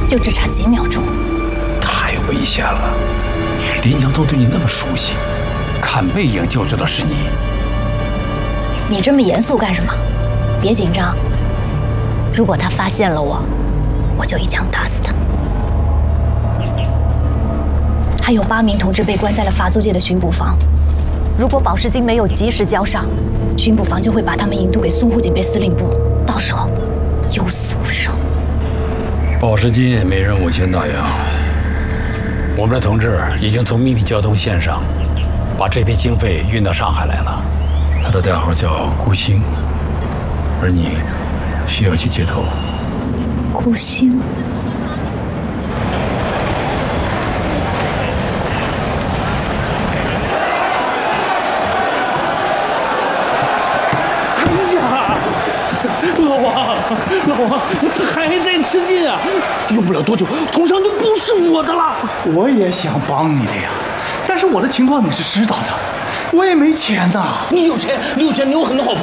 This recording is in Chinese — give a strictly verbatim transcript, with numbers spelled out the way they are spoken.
就只差几秒钟。 太危险了，林强东对你那么熟悉，看背影就知道是你。 你这么严肃干什么？别紧张。如果他发现了我，我就一枪打死他。还有八名同志被关在了法租界的巡捕房，如果保释金没有及时交上，巡捕房就会把他们引渡给淞沪警备司令部，到时候有死无生。 保释金没人五千大洋，我们的同志已经从秘密交通线上把这批经费运到上海来了。他的代号叫顾星，而你需要去接头。 顾星。 老王，老王，他还在吃劲啊！用不了多久，桐商就不是我的了。 我也想帮你的呀，但是我的情况你是知道的，我也没钱呐。 你有钱，你有钱，你有很多好朋